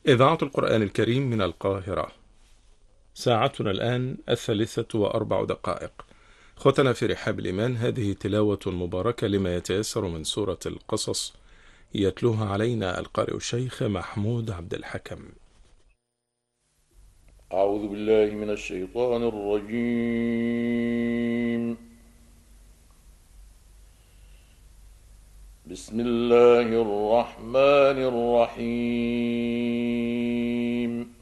إذاعة القرآن الكريم من القاهرة. ساعتنا الآن 3:04. أخوتنا في رحاب الإيمان، هذه تلاوة مباركة لما يتيسر من سورة القصص، يتلوها علينا القارئ الشيخ محمود عبد الحكم. أعوذ بالله من الشيطان الرجيم. بسم الله الرحمن الرحيم.